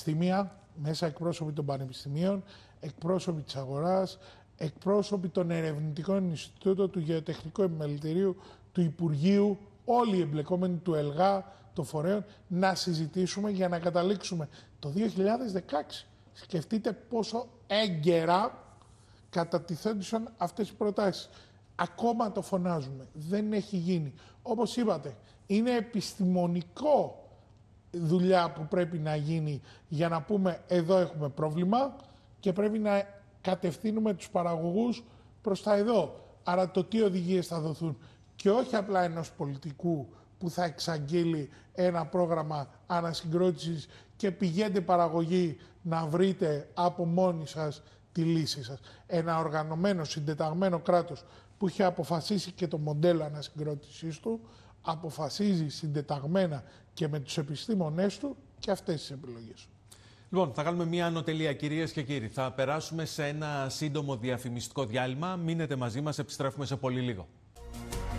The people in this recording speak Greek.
πανεπιστήμια, μέσα εκπρόσωποι των πανεπιστημίων, εκπρόσωποι της αγοράς, εκπρόσωποι των ερευνητικών Ινστιτούτων, του Γεωτεχνικού Επιμελητηρίου, του Υπουργείου, όλοι οι εμπλεκόμενοι του ΕΛΓΑ, των φορέων, να συζητήσουμε για να καταλήξουμε το 2016. Σκεφτείτε πόσο έγκαιρα κατατιθόντουσαν αυτές οι προτάσεις. Ακόμα το φωνάζουμε. Δεν έχει γίνει. Όπως είπατε, είναι επιστημονικό δουλειά που πρέπει να γίνει για να πούμε εδώ έχουμε πρόβλημα και πρέπει να κατευθύνουμε τους παραγωγούς προς τα εδώ. Άρα το τι οδηγίες θα δοθούν και όχι απλά ενός πολιτικού που θα εξαγγείλει ένα πρόγραμμα ανασυγκρότησης και πηγαίνετε παραγωγή να βρείτε από μόνοι σας τη λύση σας. Ένα οργανωμένο, συντεταγμένο κράτος που έχει αποφασίσει και το μοντέλο ανασυγκρότησής του, αποφασίζει συντεταγμένα και με τους επιστήμονές του και αυτές τις επιλογές. Λοιπόν, θα κάνουμε μία ανωτελεία, κυρίες και κύριοι. Θα περάσουμε σε ένα σύντομο διαφημιστικό διάλειμμα. Μείνετε μαζί μας, επιστρέφουμε σε πολύ λίγο.